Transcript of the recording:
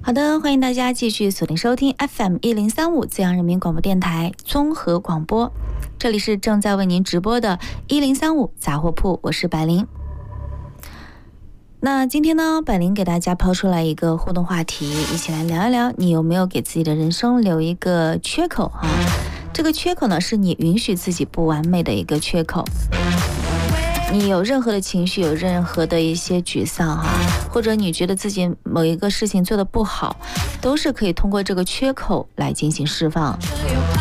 好的，欢迎大家继续锁定收听 FM1035资阳人民广播电台综合广播，这里是正在为您直播的1035杂货铺，我是百灵。那今天呢，百灵给大家抛出来一个互动话题，一起来聊一聊，你有没有给自己的人生留一个缺口啊？这个缺口呢，是你允许自己不完美的一个缺口。你有任何的情绪，有任何的一些沮丧哈，或者你觉得自己某一个事情做得不好，都是可以通过这个缺口来进行释放。